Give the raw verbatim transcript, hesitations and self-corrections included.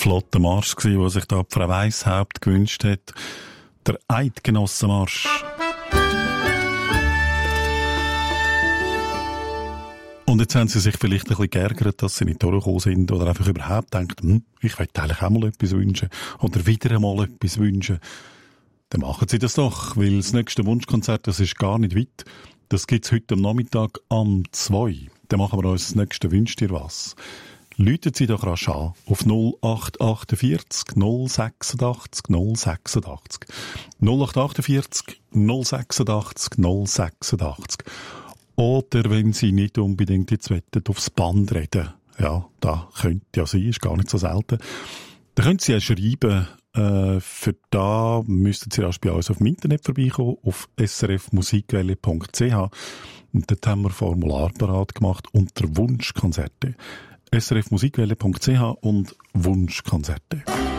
flotter Marsch gewesen, den sich da Frau Weishaupt gewünscht hat. Der Eidgenossenmarsch. Und jetzt haben sie sich vielleicht ein bisschen geärgert, dass sie nicht durchgekommen sind oder einfach überhaupt denkt, hm, ich möchte eigentlich auch mal etwas wünschen oder wieder einmal etwas wünschen. Dann machen sie das doch, weil das nächste Wunschkonzert, das ist gar nicht weit. Das gibt's heute am Nachmittag am zwei. Dann machen wir uns das nächste Wünsch dir was. Läutet Sie doch rasch an auf null acht vier acht null sechsundachtzig null sechsundachtzig. null acht vier acht null sechsundachtzig null sechsundachtzig. Oder wenn Sie nicht unbedingt jetzt wettet aufs Band reden. Ja, da könnte ja sein, ist gar nicht so selten. Da können Sie ja schreiben, äh, für da müssten Sie erst bei uns auf dem Internet vorbeikommen, auf s r f musikwelle punkt c h. Und dort haben wir ein Formular parat gemacht unter Wunschkonzerte. s r f musikwelle punkt c h und Wunschkonzerte.